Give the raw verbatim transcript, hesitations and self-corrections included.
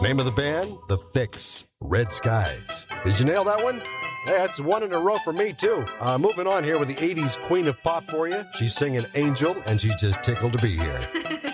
Name of the band? The Fix. Red Skies. Did you nail that one? Hey, that's one in a row for me, too. Uh, moving on here with the eighties queen of pop for you. She's singing Angel, and she's just tickled to be here.